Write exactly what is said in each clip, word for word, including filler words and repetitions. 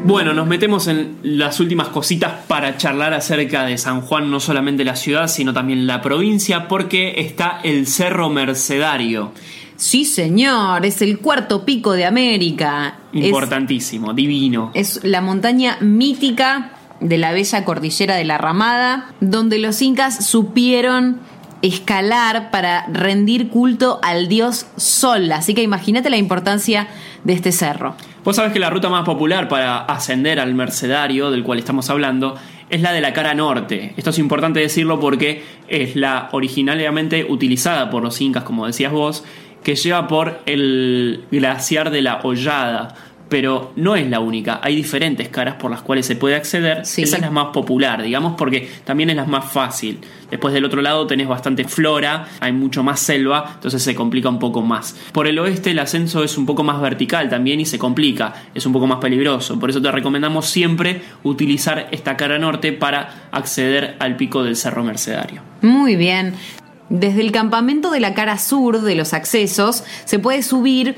Bueno, nos metemos en las últimas cositas para charlar acerca de San Juan, no solamente la ciudad, sino también la provincia, porque está el Cerro Mercedario. Sí, señor, es el cuarto pico de América. Importantísimo, es, divino. Es la montaña mítica de la bella cordillera de la Ramada, donde los incas supieron escalar para rendir culto al dios Sol. Así que imagínate la importancia de este cerro. Vos sabés que la ruta más popular para ascender al Mercedario, del cual estamos hablando, es la de la cara norte. Esto es importante decirlo porque es la originalmente utilizada por los incas, como decías vos, que lleva por el glaciar de la Hollada, pero no es la única. Hay diferentes caras por las cuales se puede acceder. Sí. Esa es la más popular, digamos, porque también es la más fácil. Después del otro lado tenés bastante flora, hay mucho más selva, entonces se complica un poco más. Por el oeste el ascenso es un poco más vertical también y se complica, es un poco más peligroso. Por eso te recomendamos siempre utilizar esta cara norte para acceder al pico del Cerro Mercedario. Muy bien. Desde el campamento de la cara sur de los accesos se puede subir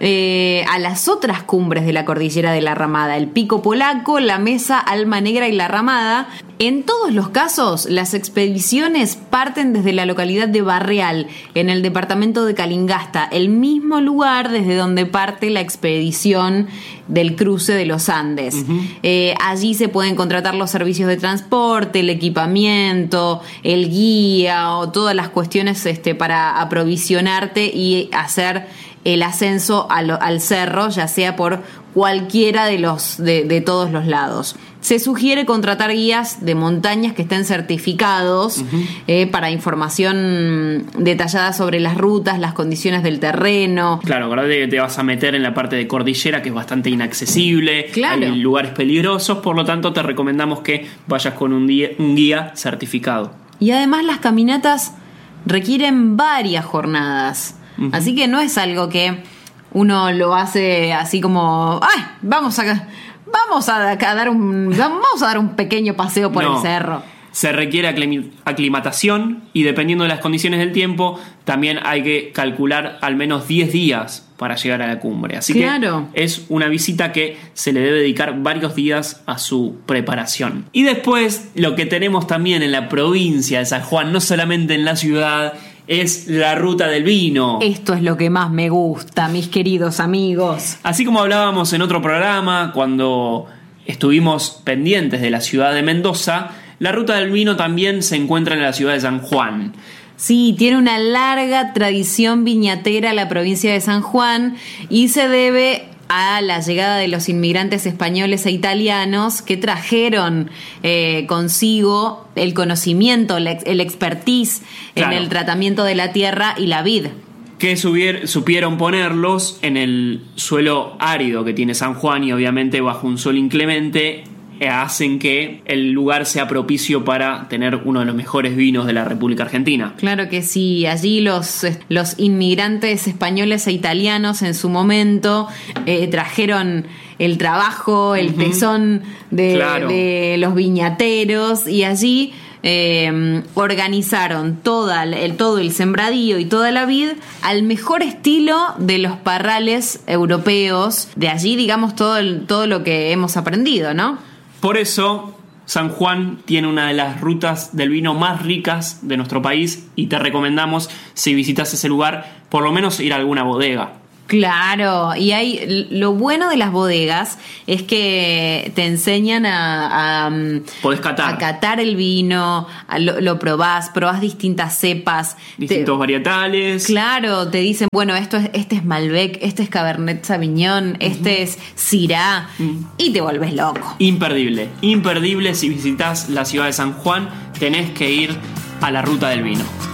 eh, a las otras cumbres de la cordillera de la Ramada, el Pico Polaco, la Mesa, Alma Negra y la Ramada. En todos los casos, las expediciones parten desde la localidad de Barreal, en el departamento de Calingasta, el mismo lugar desde donde parte la expedición del cruce de los Andes. Uh-huh. Eh, allí se pueden contratar los servicios de transporte, el equipamiento, el guía o todas las cuestiones este, para aprovisionarte y hacer el ascenso al, al cerro, ya sea por cualquiera de los de, de todos los lados. Se sugiere contratar guías de montañas que estén certificados uh-huh. eh, para información detallada sobre las rutas, las condiciones del terreno. Claro, acordate que te vas a meter en la parte de cordillera que es bastante inaccesible, claro. Hay lugares peligrosos, por lo tanto te recomendamos que vayas con un guía, un guía certificado. Y además las caminatas requieren varias jornadas, uh-huh. Así que no es algo que uno lo hace así como, ¡ay! Vamos a... Vamos a, a dar un vamos a dar un pequeño paseo por no, el cerro. Se requiere aclim- aclimatación y dependiendo de las condiciones del tiempo también hay que calcular al menos diez días para llegar a la cumbre. Así claro. que es una visita que se le debe dedicar varios días a su preparación. Y después lo que tenemos también en la provincia de San Juan, no solamente en la ciudad, es la ruta del vino. Esto es lo que más me gusta, mis queridos amigos. Así como hablábamos en otro programa, cuando estuvimos pendientes de la ciudad de Mendoza, la ruta del vino también se encuentra en la ciudad de San Juan. Sí, tiene una larga tradición viñatera la provincia de San Juan y se debe a la llegada de los inmigrantes españoles e italianos que trajeron eh, consigo el conocimiento, el, el expertise claro. en el tratamiento de la tierra y la vid. Que subier, supieron ponerlos en el suelo árido que tiene San Juan y obviamente bajo un sol inclemente hacen que el lugar sea propicio para tener uno de los mejores vinos de la República Argentina. Claro que sí, allí los, los inmigrantes españoles e italianos en su momento eh, trajeron el trabajo, el uh-huh. tesón de, claro. de los viñateros y allí eh, organizaron toda el, todo el sembradío y toda la vid al mejor estilo de los parrales europeos. De allí, digamos, todo, el, todo lo que hemos aprendido, ¿no? Por eso, San Juan tiene una de las rutas del vino más ricas de nuestro país y te recomendamos, si visitas ese lugar, por lo menos ir a alguna bodega. Claro, y hay lo bueno de las bodegas es que te enseñan a, a podés catar, a catar el vino, a lo, lo probás, probás distintas cepas, distintos te, varietales. Claro, te dicen, bueno, esto es, este es Malbec, este es Cabernet Sauvignon, uh-huh. este es Syrah, uh-huh. y te volvés loco. Imperdible, imperdible si visitas la ciudad de San Juan, tenés que ir a la ruta del vino.